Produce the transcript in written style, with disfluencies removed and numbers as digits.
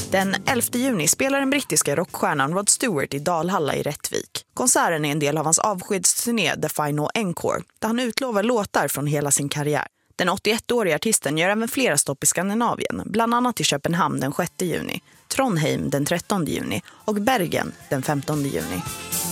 Den 11 juni spelar den brittiska rockstjärnan Rod Stewart i Dalhalla i Rättvik. Konserten är en del av hans avskedsturné The Final Encore, där han utlovar låtar från hela sin karriär. Den 81-åriga artisten gör även flera stopp i Skandinavien, bland annat i Köpenhamn den 6 juni, Trondheim den 13 juni och Bergen den 15 juni.